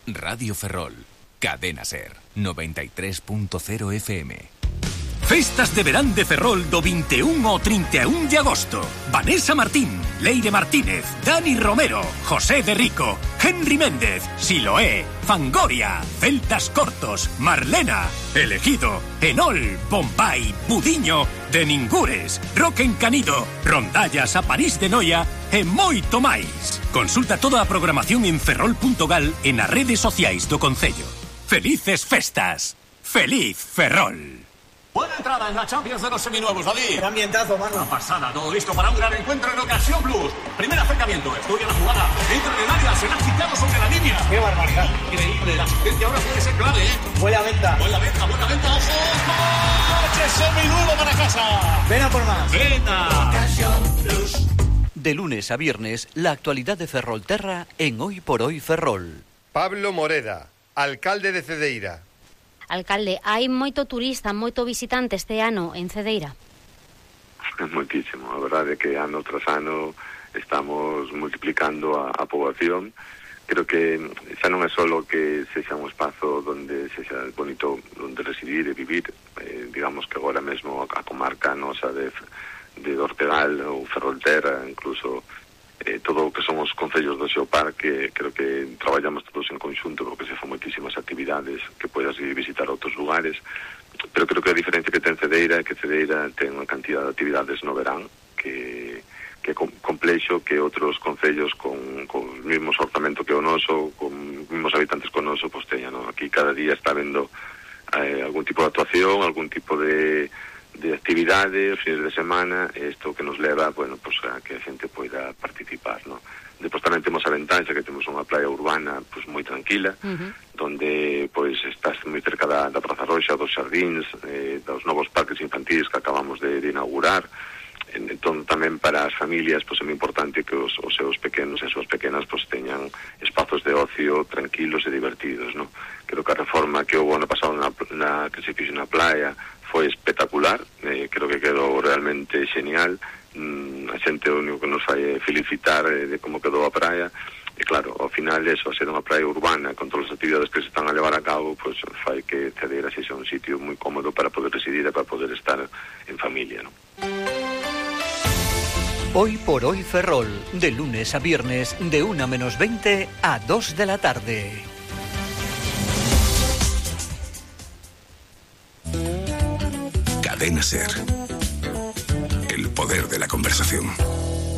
Radio Ferrol, Cadena Ser, 93.0 FM. Festas de verán de Ferrol do 21 ao 31 de agosto. Vanessa Martín, Leire Martínez, Dani Romero, José de Rico, Henry Méndez, Siloé, Fangoria, Celtas Cortos, Marlena, Elegido, Enol, Bombay, Budiño, De Ningures, Rock Encanido, Rondallas a París de Noia e moito máis. Consulta toda a programación en ferrol.gal e nas redes sociais do Concello. Felices festas. Feliz Ferrol. Buena entrada en la Champions de los seminuevos, David. Qué ambientazo, mano. Una pasada, todo listo para un gran encuentro en Ocasión Plus. Primer acercamiento, estudia la jugada, entra en el área, se la ha quitado sobre la línea. Qué barbaridad. Increíble, la asistencia ahora puede ser clave, ¿eh? Buena venta. Buena venta, ojo. ¡Coche seminuevo para casa! Ven a por más. ¡Vena! Ocasión Plus. De lunes a viernes, la actualidad de Ferrolterra en Hoy por Hoy Ferrol. Pablo Moreda, alcalde de Cedeira. Alcalde, hai moito turista, moito visitante este ano en Cedeira? Moitísimo, a verdade é que ano tras ano estamos multiplicando a poboación. Creo que xa non é só que sexa un espazo donde sexa bonito onde residir e vivir, digamos que agora mesmo a comarca nosa de Ortegal ou Ferrolterra, incluso todo o que son os concellos do Xeoparque, creo que traballamos todos en conxunto porque se fan moitísimas actividades que podes ir visitar outros lugares, pero creo que a diferencia que ten Cedeira é que Cedeira ten unha cantidad de actividades no verán que é complexo que outros concellos con o mesmo orzamento que o noso, con os mesmos habitantes que o noso, pois teñan, ¿no? Aquí cada día está vendo algún tipo de actuación, algún tipo de actividades, fines de semana, isto que nos leva, bueno, pues a que a xente poida participar, ¿no? Depois tamén temos a ventaxa que temos unha playa urbana pues moi tranquila, donde pois estás moi cerca da Praza Roxa, dos xardíns, dos novos parques infantis que acabamos de inaugurar. Entón tamén para as familias pois é moi importante que os seus pequenos e as súas pequenas pois teñan espazos de ocio tranquilos e divertidos, ¿no? Creo que a reforma que houve ano pasado que se fixo na playa foi espectacular, creo que quedou realmente genial. A xente o único que nos fai é felicitar de como quedou a praia, e claro, ao final eso, a ser unha praia urbana con todas as actividades que se están a levar a cabo, pues fai que Cedeira sexa un sitio moi cómodo para poder residir e para poder estar en familia, ¿no? Hoy por Hoy Ferrol, de lunes a viernes, de 1:20 a 2 de la tarde. Cadena Ser. El poder de la conversación.